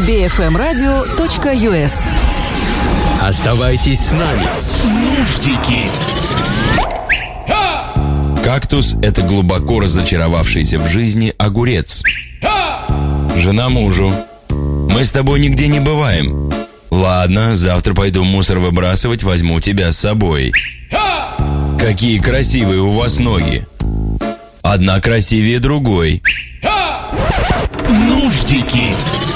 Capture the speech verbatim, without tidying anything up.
би эф эм радио точка ю эс. Оставайтесь с нами. Нуждики. Кактус – это глубоко разочаровавшийся в жизни огурец. Жена мужу: мы с тобой нигде не бываем. Ладно, завтра пойду мусор выбрасывать, возьму тебя с собой. Какие красивые у вас ноги. Одна красивее другой. Нуждики.